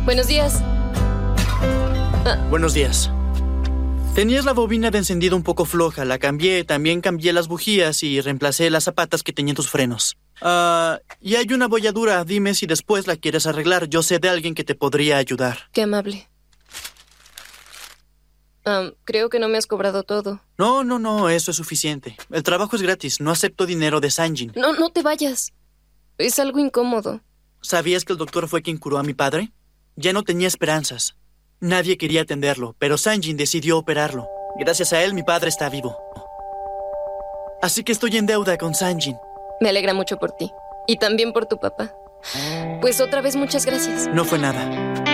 Buenos días. Buenos días. Tenías la bobina de encendido un poco floja. La cambié, también cambié las bujías y reemplacé las zapatas que tenían tus frenos. Y hay una bolladura. Dime si después la quieres arreglar. Yo sé de alguien que te podría ayudar. Qué amable. Creo que no me has cobrado todo. No, eso es suficiente. El trabajo es gratis. No acepto dinero de Sanjin. No te vayas. Es algo incómodo. ¿Sabías que el doctor fue quien curó a mi padre? Ya no tenía esperanzas. Nadie quería atenderlo, pero Sanjin decidió operarlo. Gracias a él, mi padre está vivo. Así que estoy en deuda con Sanjin. Me alegra mucho por ti. Y también por tu papá. Pues otra vez muchas gracias. No fue nada.